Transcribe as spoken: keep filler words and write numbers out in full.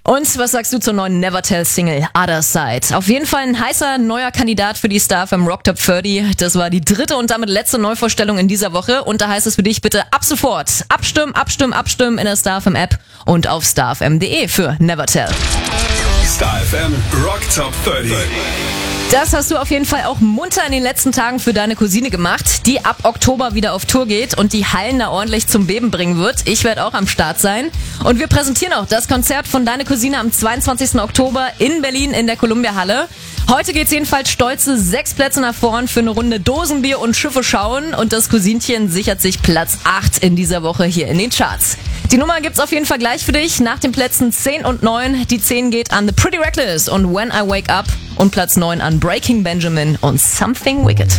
Und was sagst du zur neuen Nevertell-Single Other Side? Auf jeden Fall ein heißer neuer Kandidat für die Star F M Rock Top dreißig. Das war die dritte und damit letzte Neuvorstellung in dieser Woche. Und da heißt es für dich bitte ab sofort abstimmen, abstimmen, abstimmen in der Star F M App und auf star f m punkt d e für Nevertell. Star F M Rock Top dreißig. Das hast du auf jeden Fall auch munter in den letzten Tagen für deine Cousine gemacht, die ab Oktober wieder auf Tour geht und die Hallen da ordentlich zum Beben bringen wird. Ich werde auch am Start sein. Und wir präsentieren auch das Konzert von deiner Cousine am zweiundzwanzigsten Oktober in Berlin in der Columbia Halle. Heute geht's jedenfalls stolze sechs Plätze nach vorn für eine Runde Dosenbier und Schiffe schauen. Und das Cousinchen sichert sich Platz acht in dieser Woche hier in den Charts. Die Nummer gibt's auf jeden Fall gleich für dich nach den Plätzen zehn und neun. Die zehn geht an The Pretty Reckless und When I Wake Up und Platz neun an Breaking Benjamin und Something Wicked.